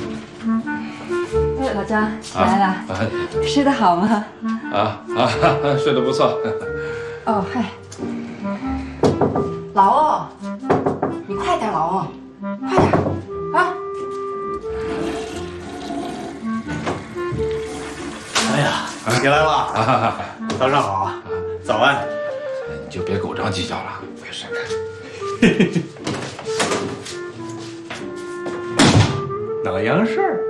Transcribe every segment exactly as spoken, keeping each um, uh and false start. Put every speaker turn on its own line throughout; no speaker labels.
哎，老张起来了，啊、睡得好吗？
啊啊，睡得不错。
哦嗨，老欧，你快点，老欧，快点啊！
哎呀，起来了，啊、早上好，早安。
你就别狗仗计较了，快闪开。
哪样事儿？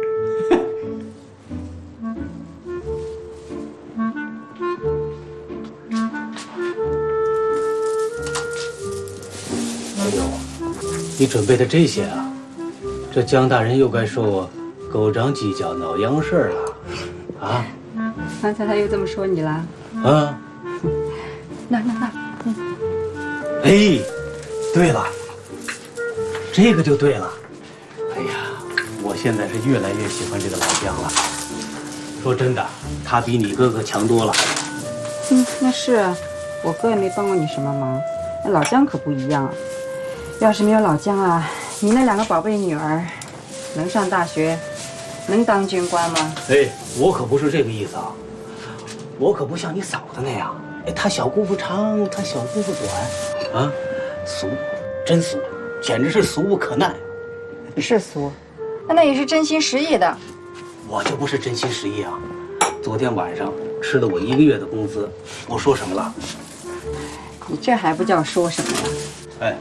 哎呦，你准备的这些啊，这江大人又该说我狗仗计较、闹洋事儿了，啊？
刚才他又这么说你了？
啊？
那那那，嗯。
哎，对了，这个就对了。哎呀，我现在是越来越喜欢这个老姜了。说真的，他比你哥哥强多了。
嗯，那是啊，我哥也没帮过你什么忙。那老姜可不一样，要是没有老姜啊，你那两个宝贝女儿能上大学，能当军官吗？
哎，我可不是这个意思啊，我可不像你嫂子那样，哎，她小姑父长，她小姑父短，啊，俗，真俗，简直是俗不可耐。
是俗，那也是真心实意的。
我就不是真心实意啊！昨天晚上吃了我一个月的工资，我说什么了？
你这还不叫说什么呀？
哎，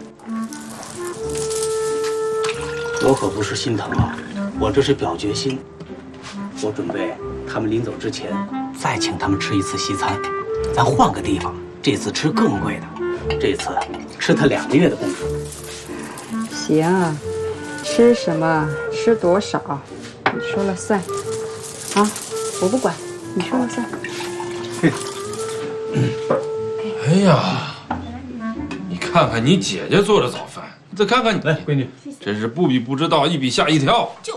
我可不是心疼啊，我这是表决心。我准备他们临走之前再请他们吃一次西餐，咱换个地方，这次吃更贵的，这次吃他两个月的工资。
行，吃什么吃多少，你说了算。啊，我不管，你说了算。
哎呀，你看看你姐姐做的早饭，你再看看你，
来，闺女，
真是不比不知道，一比吓一跳。
就是，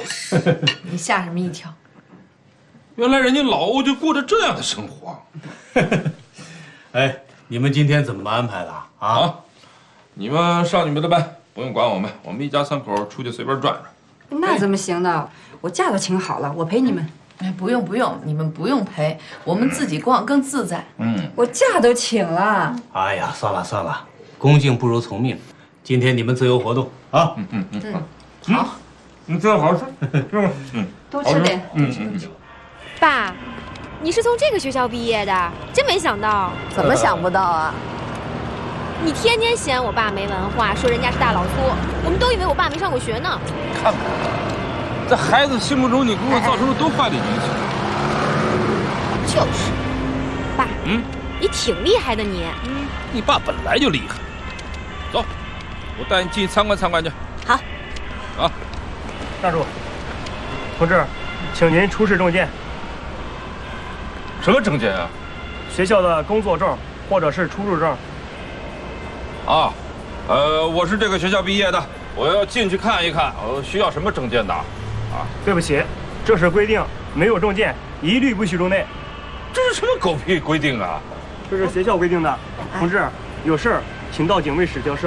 你吓什么一跳？
原来人家老欧就过着这样的生活。
哎，你们今天怎么安排的啊？啊，
你们上你们的班，不用管我们，我们一家三口出去随便转转。
那怎么行呢？我假都请好了，我陪你们。
哎，不用不用，你们不用陪，我们自己逛更自在。
嗯，
我假都请了。
哎呀，算了算了，恭敬不如从命。今天你们自由活动啊！
嗯嗯嗯，
嗯，好，
你最好好吃，是吧？嗯，
多吃点。
嗯嗯嗯。
爸，你是从这个学校毕业的，真没想到。
怎么想不到啊？
你天天嫌我爸没文化，说人家是大老粗，我们都以为我爸没上过学呢。
看看，在孩子心目中，你给我造成了多坏的影响。
就是，爸，嗯，你挺厉害的你。
嗯，你爸本来就厉害。走，我带你进去参观参观去。
好。
啊，
站住！同志，请您出示证件。
什么证件啊？
学校的工作证或者是出入证。
啊，呃，我是这个学校毕业的，我要进去看一看，我需要什么证件的？啊，
对不起，这是规定，没有证件一律不许入内。
这是什么狗屁规定啊？
这是学校规定的。同志，有事请到警卫室交涉。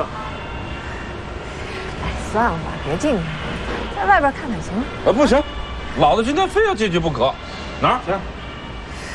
哎，算了吧，别进去，在外边看看行吗？
呃，不行，老子今天非要进去不可。哪儿？